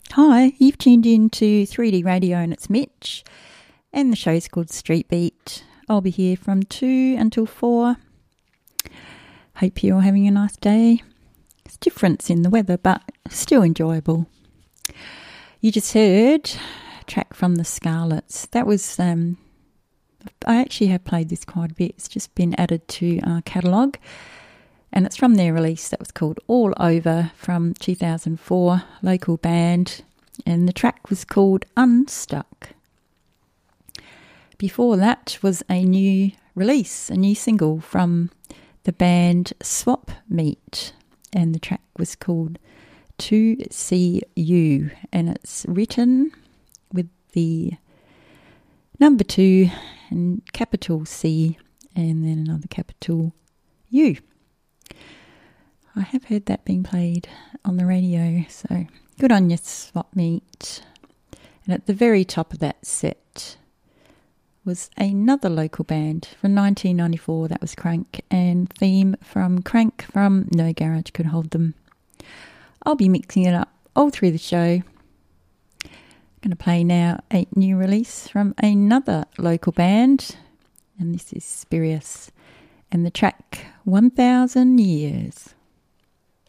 Hi, you've tuned in to 3D Radio and it's Mitch, and the show's called Street Beat. I'll be here from 2 until 4. Hope you're having a nice day. It's difference in the weather, but still enjoyable. You just heard a track from the Scarlets. That was, I actually have played this quite a bit. It's just been added to our catalogue. And it's from their release that was called All Over from 2004, local band. And the track was called Unstuck. Before that was a new release, a new single from the band Swap Meet. And the track was called To See You. And it's written with the number 2 and capital C and then another capital U. I have heard that being played on the radio, so good on you, Swap Meet. And at the very top of that set was another local band from 1994, that was Crank, and Theme from Crank from No Garage Could Hold Them. I'll be mixing it up all through the show. I'm going to play now a new release from another local band, and this is Spurious, and the track 1000 Years.